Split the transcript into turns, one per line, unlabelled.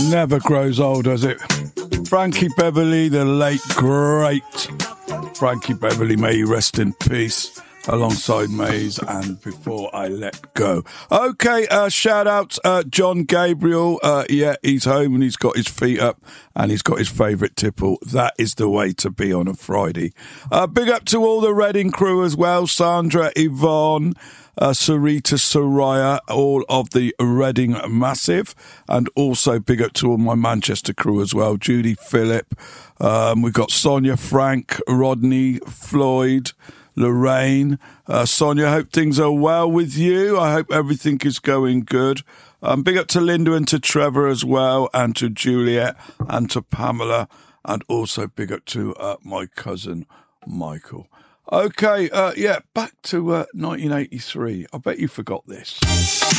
Never grows old, does it? Frankie Beverly, the late, great Frankie Beverly, may he rest in peace, alongside Maze and Before I Let Go. Okay, shout out John Gabriel. Yeah, he's home and he's got his feet up and he's got his favourite tipple. That is the way to be on a Friday. Big up to all the Reading crew as well. Sandra, Yvonne, Sarita, Soraya, all of the Reading Massive, and also big up to all my Manchester crew as well. Judy, Philip, we've got Sonia, Frank, Rodney, Floyd, Lorraine. Sonia, I hope things are well with you. I hope everything is going good. Big up to Linda and to Trevor as well, and to Juliet and to Pamela, and also big up to my cousin Michael. Okay, yeah, back to 1983. I bet you forgot this.